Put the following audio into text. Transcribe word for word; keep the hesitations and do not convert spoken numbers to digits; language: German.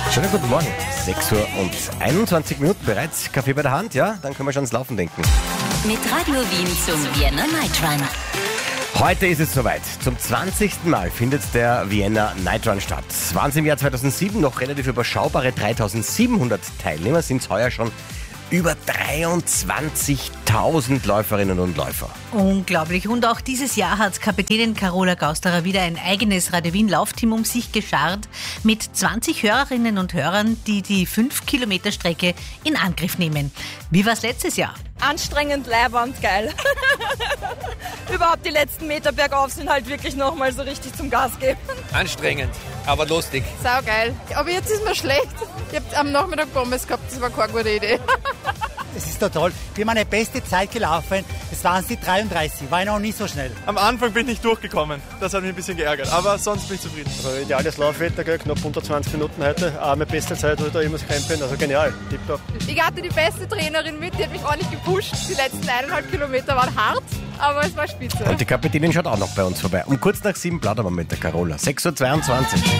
Schönen guten Morgen. sechs Uhr und einundzwanzig Minuten bereits. Kaffee bei der Hand, ja? Dann können wir schon ans Laufen denken. Mit Radio Wien zum Vienna Night Run. Heute ist es soweit. Zum zwanzigsten Mal findet der Vienna Night Run statt. Waren es im Jahr zweitausendsieben noch relativ überschaubare dreitausendsiebenhundert Teilnehmer, sind es heuer schon über dreiundzwanzigtausend Läuferinnen und Läufer. Unglaublich. Und auch dieses Jahr hat Kapitänin Carola Gausterer wieder ein eigenes Radio Wien Laufteam um sich geschart mit zwanzig Hörerinnen und Hörern, die die fünf Kilometer Strecke in Angriff nehmen. Wie war es letztes Jahr? Anstrengend, leibernd, geil. Überhaupt die letzten Meter bergauf sind halt wirklich nochmal so richtig zum Gas geben. Anstrengend, aber lustig. Saugeil. Aber jetzt ist mir schlecht. Ich habe am Nachmittag Pommes gehabt, das war keine gute Idee. Es ist doch toll. Wir haben meine beste Zeit gelaufen. Es waren die dreiunddreißig. War noch nie so schnell. Am Anfang bin ich nicht durchgekommen. Das hat mich ein bisschen geärgert. Aber sonst bin ich zufrieden. Also ideales Laufwetter, gell? Knapp unter zwanzig Minuten heute. Auch meine beste Zeit heute, ich muss campen. Also genial. Tipptopp. Ich hatte die beste Trainerin mit, die hat mich ordentlich gepusht. Die letzten eineinhalb Kilometer waren hart, aber es war spitze. Und die Kapitänin schaut auch noch bei uns vorbei. Um kurz nach sieben plaudern wir mit der Carola. sechs Uhr zweiundzwanzig.